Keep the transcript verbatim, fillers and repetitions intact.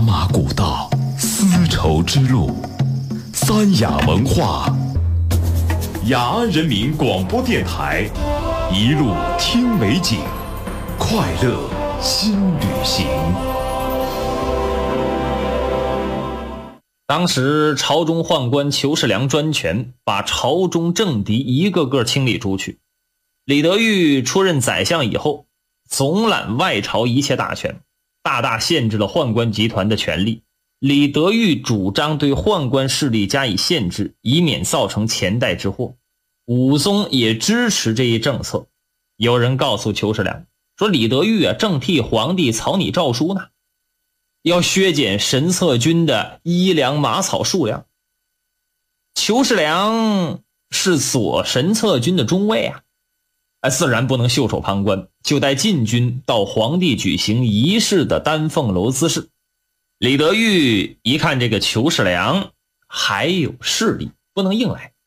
马古道，丝绸之路，三雅文化，雅安人民广播电台，一路听美景，快乐新旅行。 当时朝中宦官裘世良专权，把朝中政敌一个个清理出去。李德裕出任宰相以后，总揽外朝一切大权，大大限制了宦官集团的权力。李德裕主张对宦官势力加以限制，以免造成前代之祸。武松也支持这一政策。有人告诉裘世良说，李德裕啊，正替皇帝草拟诏书呢，要削减神策军的衣粮马草数量。裘世良是左神策军的中尉啊，自然不能袖手旁观，就带禁军到皇帝举行仪式的丹凤楼滋事。李德裕一看这个裘世良还有势力，不能硬来，